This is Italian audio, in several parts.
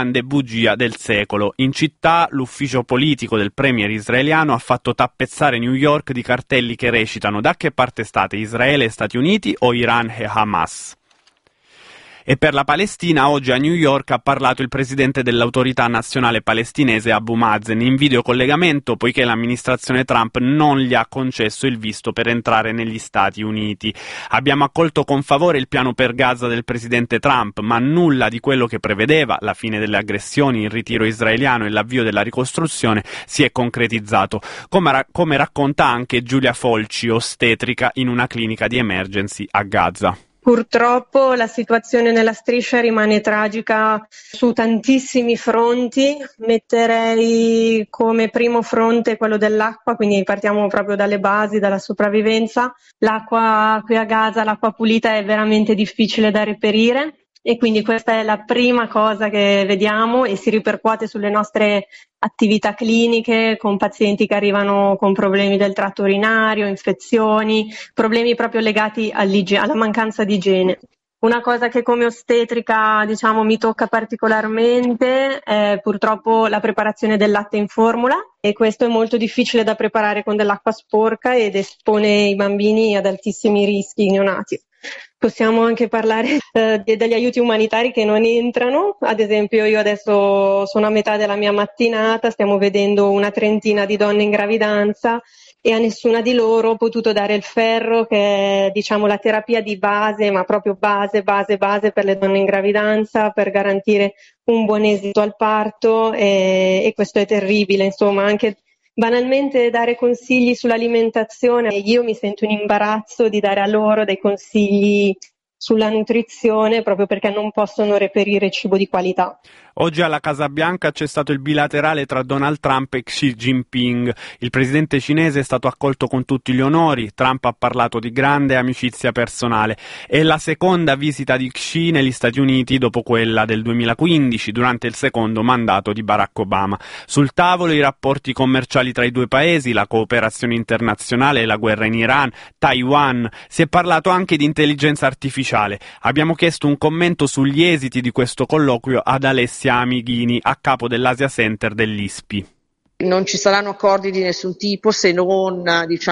grande bugia del secolo. In città, l'ufficio politico del premier israeliano ha fatto tappezzare New York di cartelli che recitano: da che parte state, Israele e Stati Uniti o Iran e Hamas? E per la Palestina oggi a New York ha parlato il presidente dell'autorità nazionale palestinese Abu Mazen in videocollegamento, poiché l'amministrazione Trump non gli ha concesso il visto per entrare negli Stati Uniti. Abbiamo accolto con favore il piano per Gaza del presidente Trump, ma nulla di quello che prevedeva, la fine delle aggressioni, il ritiro israeliano e l'avvio della ricostruzione, si è concretizzato, come racconta anche Giulia Folci, ostetrica in una clinica di emergency a Gaza. Purtroppo la situazione nella striscia rimane tragica su tantissimi fronti. Metterei come primo fronte quello dell'acqua, quindi partiamo proprio dalle basi, dalla sopravvivenza. L'acqua qui a Gaza, l'acqua pulita è veramente difficile da reperire e quindi questa è la prima cosa che vediamo e si ripercuote sulle nostre attività cliniche con pazienti che arrivano con problemi del tratto urinario, infezioni, problemi proprio legati alla mancanza di igiene. Una cosa che come ostetrica, mi tocca particolarmente è purtroppo la preparazione del latte in formula e questo è molto difficile da preparare con dell'acqua sporca ed espone i bambini ad altissimi rischi neonati. Possiamo anche parlare degli aiuti umanitari che non entrano, ad esempio io adesso sono a metà della mia mattinata, stiamo vedendo una trentina di donne in gravidanza e a nessuna di loro ho potuto dare il ferro che è la terapia di base, ma proprio base per le donne in gravidanza, per garantire un buon esito al parto e questo è terribile, insomma anche banalmente dare consigli sull'alimentazione, io mi sento in imbarazzo di dare a loro dei consigli sulla nutrizione proprio perché non possono reperire cibo di qualità. Oggi alla Casa Bianca c'è stato il bilaterale tra Donald Trump e Xi Jinping. Il presidente cinese è stato accolto con tutti gli onori. Trump ha parlato di grande amicizia personale. È la seconda visita di Xi negli Stati Uniti dopo quella del 2015, durante il secondo mandato di Barack Obama. Sul tavolo i rapporti commerciali tra i due paesi, la cooperazione internazionale, la guerra in Iran, Taiwan. Si è parlato anche di intelligenza artificiale. Abbiamo chiesto un commento sugli esiti di questo colloquio ad Alessia Amighini, a capo dell'Asia Center dell'ISPI. Non ci saranno accordi di nessun tipo se non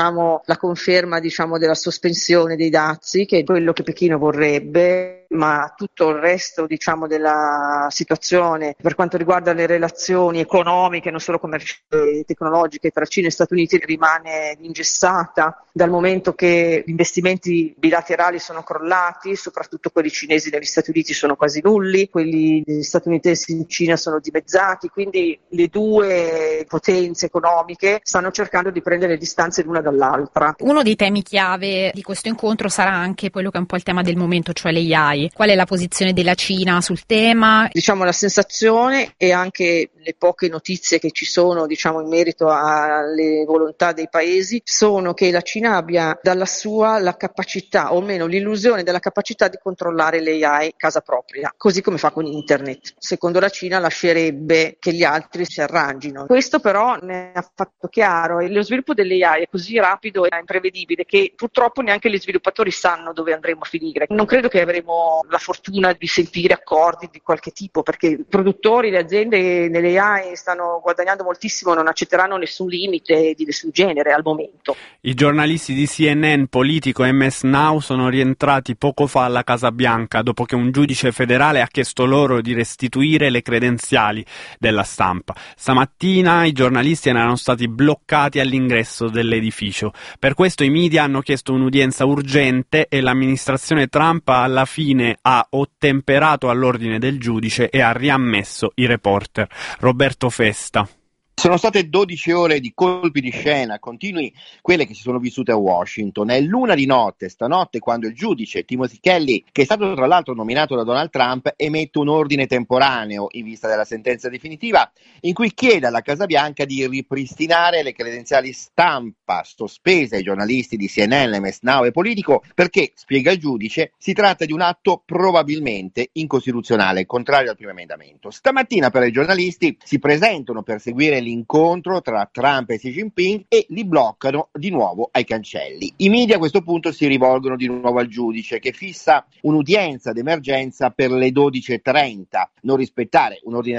la conferma della sospensione dei dazi, che è quello che Pechino vorrebbe, ma tutto il resto della situazione per quanto riguarda le relazioni economiche, non solo commerciali e tecnologiche tra Cina e Stati Uniti rimane ingessata dal momento che gli investimenti bilaterali sono crollati, soprattutto quelli cinesi negli Stati Uniti sono quasi nulli, quelli statunitensi in Cina sono dimezzati, quindi le due potenze economiche stanno cercando di prendere distanze l'una dall'altra. Uno dei temi chiave di questo incontro sarà anche quello che è un po' il tema del momento, cioè l'AI. Qual è la posizione della Cina sul tema? La sensazione e anche le poche notizie che ci sono in merito alle volontà dei paesi sono che la Cina abbia dalla sua la capacità, o almeno l'illusione della capacità di controllare l'AI casa propria, così come fa con internet. Secondo la Cina lascerebbe che gli altri si arrangino. Questo però ne ha fatto chiaro e lo sviluppo dell'AI è così rapido e imprevedibile che purtroppo neanche gli sviluppatori sanno dove andremo a finire. Non credo che avremo la fortuna di sentire accordi di qualche tipo, perché i produttori, le aziende nell'AI stanno guadagnando moltissimo, non accetteranno nessun limite di nessun genere al momento. I giornalisti di CNN, Politico e MS Now sono rientrati poco fa alla Casa Bianca dopo che un giudice federale ha chiesto loro di restituire le credenziali della stampa. Stamattina i giornalisti erano stati bloccati all'ingresso dell'edificio. Per questo i media hanno chiesto un'udienza urgente e l'amministrazione Trump alla fine ha ottemperato all'ordine del giudice e ha riammesso i reporter. Roberto Festa. Sono state 12 ore di colpi di scena continui, quelle che si sono vissute a Washington. È l'una di notte, stanotte, quando il giudice Timothy Kelly, che è stato tra l'altro nominato da Donald Trump, emette un ordine temporaneo in vista della sentenza definitiva, in cui chiede alla Casa Bianca di ripristinare le credenziali stampa sospese ai giornalisti di CNN, MS Now e Politico, perché, spiega il giudice, si tratta di un atto probabilmente incostituzionale, contrario al primo emendamento. Stamattina però i giornalisti si presentano per seguire l'incontro tra Trump e Xi Jinping e li bloccano di nuovo ai cancelli. I media a questo punto si rivolgono di nuovo al giudice, che fissa un'udienza d'emergenza per le 12:30. Non rispettare un ordine